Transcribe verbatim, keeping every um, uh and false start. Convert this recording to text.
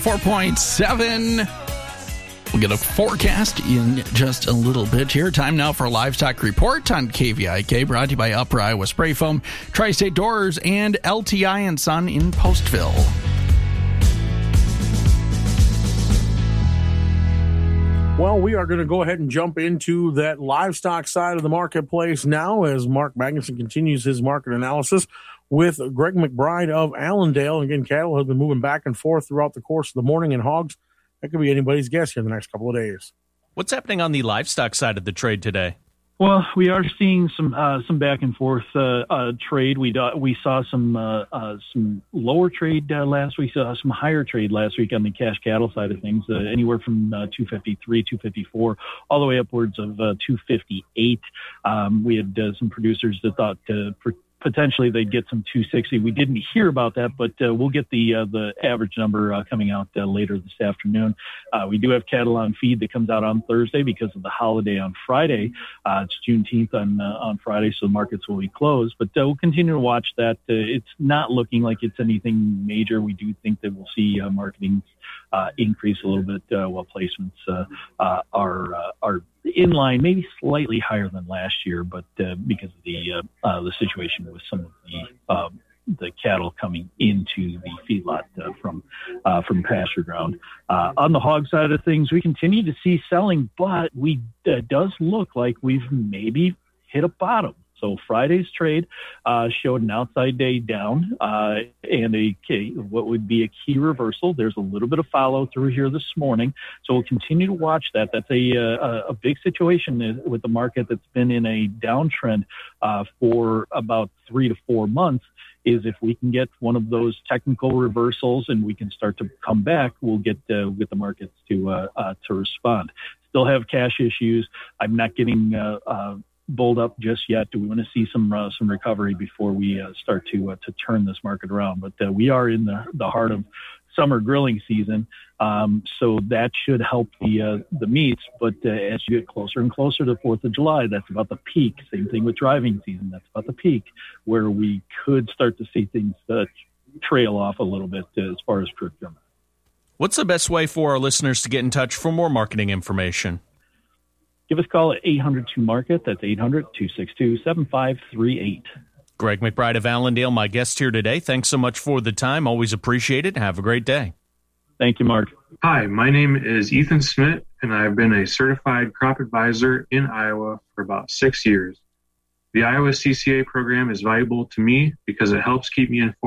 four point seven. We'll get a forecast in just a little bit here. Time now for a livestock report on K V I K, brought to you by Upper Iowa Spray Foam, Tri-State Doors, and L T I and Son in Postville. Well, we are going to go ahead and jump into that livestock side of the marketplace now as Mark Magnuson continues his market analysis with Greg McBride of Allendale. Again, cattle have been moving back and forth throughout the course of the morning, and hogs, that could be anybody's guess here in the next couple of days. What's happening on the livestock side of the trade today? Well, we are seeing some uh, some back and forth uh, uh, trade. We do, we saw some uh, uh, some lower trade uh, last week. Saw some higher trade last week on the cash cattle side of things, uh, anywhere from uh, two fifty-three, two fifty-four, all the way upwards of uh, two fifty-eight. Um, we had uh, some producers that thought uh, per- potentially they'd get some two sixty. We didn't hear about that, but uh, we'll get the uh, the average number uh, coming out uh, later this afternoon. Uh, we do have cattle on feed that comes out on Thursday because of the holiday on Friday. Uh, it's Juneteenth on uh, on Friday, so the markets will be closed. But uh, we'll continue to watch that. Uh, it's not looking like it's anything major. We do think that we'll see uh, marketing uh, increase a little bit uh, while placements uh, uh, are uh, are in line, maybe slightly higher than last year, but uh, because of the uh, uh, the situation with some of the um, the cattle coming into the feedlot uh, from uh, from pasture ground. Uh, on the hog side of things, we continue to see selling, but we uh, does look like we've maybe hit a bottom. So Friday's trade uh, showed an outside day down uh, and a key, what would be a key reversal. There's a little bit of follow through here this morning, so we'll continue to watch that. That's a a, a big situation with the market that's been in a downtrend uh, for about three to four months. Is if we can get one of those technical reversals and we can start to come back, we'll get uh, get the markets to uh, uh, to respond. Still have cash issues. I'm not getting uh, uh, bulled up just yet. Do we want to see some uh, some recovery before we uh, start to uh, to turn this market around? But uh, we are in the, the heart of summer grilling season, um, so that should help the uh, the meats. But uh, as you get closer and closer to the fourth of July, that's about the peak. Same thing with driving season. That's about the peak where we could start to see things uh, trail off a little bit uh, as far as procurement. What's the best way for our listeners to get in touch for more marketing information? Give us a call at eight hundred two market. That's eight hundred, two six two, seven five three eight. Greg McBride of Allendale, my guest here today. Thanks so much for the time. Always appreciate it. Have a great day. Thank you, Mark. Hi, my name is Ethan Smith, and I've been a certified crop advisor in Iowa for about six years. The Iowa C C A program is valuable to me because it helps keep me informed